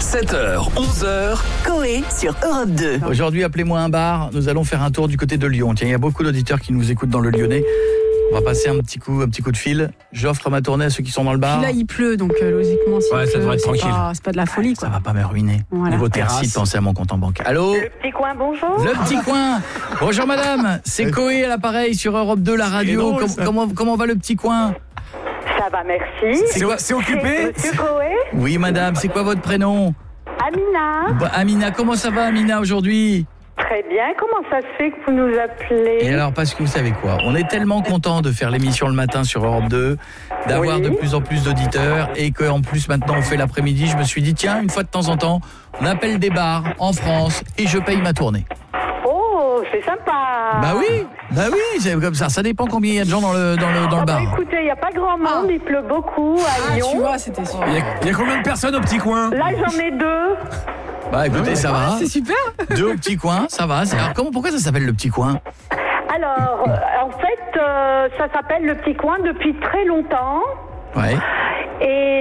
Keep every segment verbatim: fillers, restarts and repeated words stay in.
sept heures, onze heures. Coé sur Europe deux. Aujourd'hui, appelez-moi un bar. Nous allons faire un tour du côté de Lyon. Tiens, il y a beaucoup d'auditeurs qui nous écoutent dans le Lyonnais. On va passer un petit coup, un petit coup de fil. J'offre ma tournée à ceux qui sont dans le bar. Puis là, il pleut, donc euh, logiquement, s'il Ouais, ça pleut, devrait être c'est tranquille. pas, c'est pas de la folie, Ça quoi. va pas me ruiner. Voilà. Niveau terrasse, pensez à mon compte en banque. Allô? Le petit coin, bonjour. Le petit coin. Bonjour madame, c'est Coé à l'appareil sur Europe deux, la radio. drôle, Com- ça. comment, comment va le petit coin? Ça va, merci. C'est quoi- C'est occupé? Monsieur Coé, Oui madame, c'est quoi votre prénom? Amina. Bah, Amina, comment ça va Amina aujourd'hui? Très bien. Comment ça se fait que vous nous appelez? Et alors, parce que vous savez quoi, on est tellement content de faire l'émission le matin sur Europe deux, d'avoir Oui. de plus en plus d'auditeurs, et qu'en plus maintenant on fait l'après-midi, je me suis dit tiens, une fois de temps en temps, on appelle des bars en France et je paye ma tournée. Oh, c'est sympa. Bah oui, bah oui, c'est comme ça, ça dépend combien il y a de gens dans le, dans le, dans Ah le bah, bar. écoutez, il n'y a pas grand monde, Ah. il pleut beaucoup à Ah, Lyon. tu vois, c'était sûr. Il y, a, il y a combien de personnes au petit coin? Là, j'en ai deux. Bah écoutez, ça va, C'est super. deux au petit coin, ça va. C'est- Alors comment, pourquoi ça s'appelle le petit coin? Alors, euh, en fait, euh, ça s'appelle le petit coin depuis très longtemps. Ouais. Et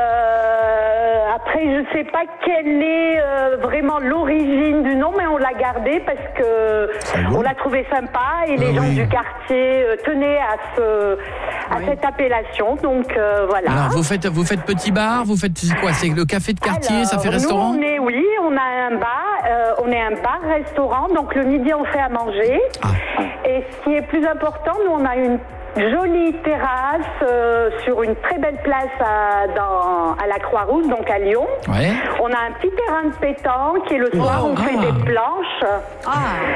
euh, après, je ne sais pas quelle est euh, vraiment l'origine du nom, mais on l'a gardé parce que beau. on l'a trouvé sympa et les Ah gens oui. du quartier euh, tenaient à, ce, à Oui. cette appellation. Donc euh, voilà. Alors vous faites, vous faites petit bar, vous faites quoi? C'est le café de quartier, Alors, ça fait nous, restaurant? on est, oui, on a un bar, euh, on est un bar-restaurant, donc le midi on fait à manger. Ah. Et ce qui est plus important, nous on a une jolie terrasse euh, sur une très belle place à, dans, à la Croix-Rouge, donc à Lyon. Ouais. On a un petit terrain de pétanque et le soir on fait Ah. des planches. Ah,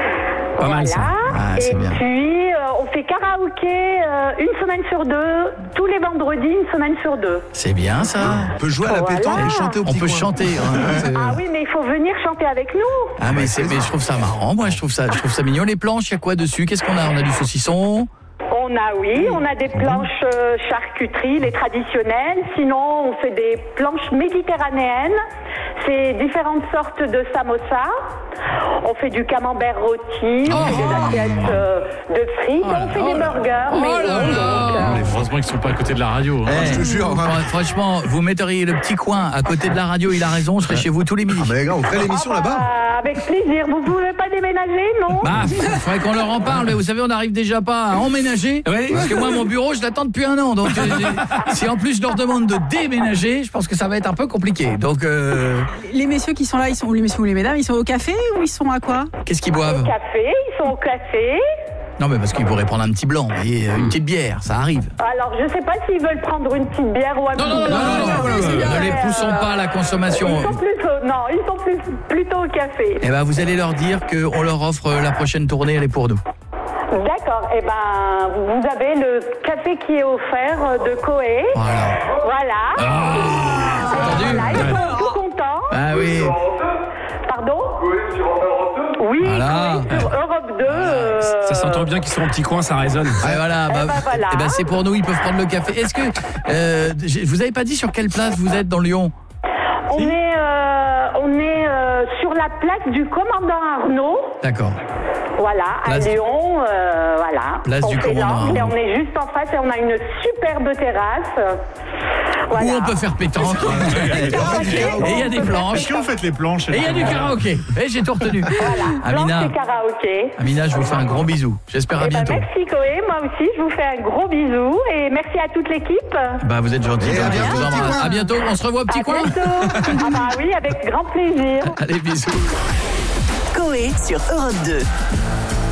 Pas mal, ça. Ah, et c'est bien. puis euh, on fait karaoké euh, une semaine sur deux, tous les vendredis, une semaine sur deux. C'est bien ça. On peut jouer à la Voilà. pétanque et chanter au On petit peut coin. chanter. hein. C'est- Ah oui, mais il faut venir chanter avec nous. Ah mais c'est, mais je trouve ça marrant, moi je trouve ça, je trouve ça mignon. Les planches, il y a quoi dessus? Qu'est-ce qu'on a? On a du saucisson. On a, oui, on a des planches euh, charcuterie, les traditionnelles. Sinon, on fait des planches méditerranéennes. C'est différentes sortes de samosa. On fait du camembert rôti, on fait des assiettes euh, de frites, Oh là, on fait oh des là. burgers. Oh mais là bon, là. donc, euh, Heureusement qu'ils sont pas à côté de la radio. hein. Eh, je te jure, hein. fran- Franchement, vous metteriez le petit coin à côté de la radio, il a raison, je serais chez vous tous les midis. Ah, mais les gars, on ferait l'émission ah, là-bas. bah, avec plaisir. Vous pouvez pas déménager, non? Bah, il faudrait qu'on leur en parle, mais vous savez, on n'arrive déjà pas à emménager. Oui. Parce que moi, mon bureau, je l'attends depuis un an. Donc, euh, j'ai- si en plus je leur demande de déménager, je pense que ça va être un peu compliqué. Donc, euh, les messieurs qui sont là, ils sont où les messieurs ou les mesdames? Ils sont au café ou ils sont à quoi? qu'est-ce qu'ils Au boivent? café, ils sont au café. Non, mais parce qu'ils pourraient prendre un petit blanc, vous voyez, une petite bière, ça arrive. Alors, je sais pas s'ils veulent prendre une petite bière ou un Non, petit non, non, non, blanc. non, non, c'est bien. ne les poussons pas à la consommation. Ils sont plutôt, non, ils sont plus, plutôt au café. Eh ben, vous allez leur dire qu'on leur offre la prochaine tournée, elle est pour nous. D'accord. Eh ben, vous avez le café qui est offert de Coé. Voilà. Voilà. entendu? Voilà, ils sont tout contents. Ah oui. Pardon? Oui, Voilà. Coé sur Europe deux. euh, Ça s'entend bien qu'ils sont au petit coin, ça résonne. Ah, voilà, bah, ben voilà. eh ben, c'est pour nous, ils peuvent prendre le café. Est-ce que euh, j'ai- vous avez pas dit sur quelle place vous êtes dans Lyon? On est, euh, on est euh, sur la place du commandant Arnaud. D'accord. Voilà, à Place- Lyon, euh, voilà. Place on du fait commandant l'angle et Arnaud. on est juste en face et on a une superbe terrasse. Voilà. Où on peut faire pétanque. Et il y a des planches. Est-ce que vous faites les planches? Et il y a du karaoké. Et j'ai tout retenu. Voilà, Amina, planche et karaoké. Amina, je vous fais un gros bisou. J'espère à Eh ben, bientôt. merci Coé, moi aussi je vous fais un gros bisou et merci à toute l'équipe. Bah vous êtes gentils. Et à je bientôt, vous petit embrasse. coin. À bientôt. On se revoit au petit À coin. bientôt. Ah bah oui, avec grand plaisir. Allez, bisous. Coé sur Europe deux.